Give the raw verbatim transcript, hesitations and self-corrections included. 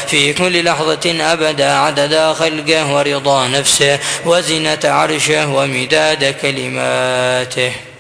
في كل لحظة أبدا عدد خلقه ورضا نفسه وزنة عرشه ومداد كلماته.